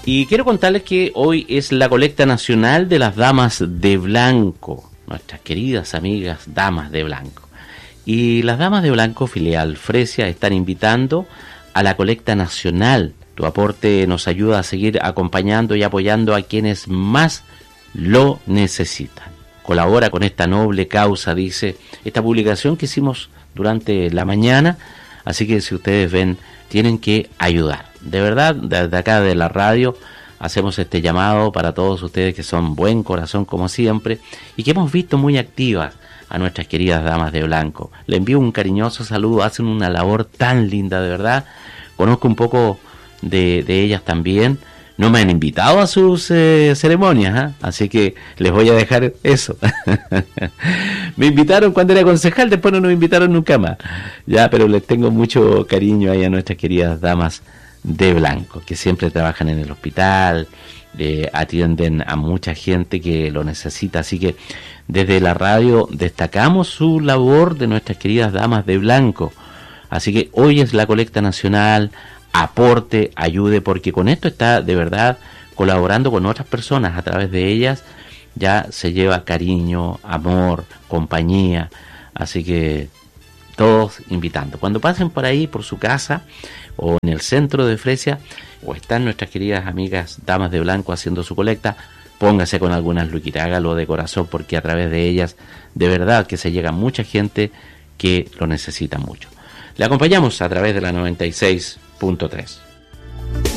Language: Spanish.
Y quiero contarles que hoy es la colecta nacional de las Damas de Blanco, nuestras queridas amigas Damas de Blanco. Y las Damas de Blanco, filial Fresia, están invitando a la colecta nacional. Tu aporte nos ayuda a seguir acompañando y apoyando a quienes más lo necesitan. Colabora con esta noble causa, dice esta publicación que hicimos durante la mañana. Así que si ustedes ven, tienen que ayudar. De verdad, desde acá de la radio hacemos este llamado para todos ustedes que son buen corazón como siempre y que hemos visto muy activas a nuestras queridas Damas de Blanco. Le envío un cariñoso saludo, hacen una labor tan linda, de verdad. Conozco un poco de ellas también. No me han invitado a sus ceremonias, así que les voy a dejar eso. Me invitaron cuando era concejal, después no nos invitaron nunca más. Ya, pero les tengo mucho cariño ahí a nuestras queridas Damas de Blanco, que siempre trabajan en el hospital, atienden a mucha gente que lo necesita. Así que desde la radio destacamos su labor de nuestras queridas Damas de Blanco. Así que hoy es la colecta nacional. Aporte, ayude, porque con esto está de verdad colaborando con otras personas. A través de ellas ya se lleva cariño, amor, compañía. Así que todos invitando. Cuando pasen por ahí, por su casa o en el centro de Fresia, o están nuestras queridas amigas Damas de Blanco haciendo su colecta, póngase con algunas luquitas, hágalo de corazón, porque a través de ellas de verdad que se llega mucha gente que lo necesita mucho. Le acompañamos a través de la 96.3.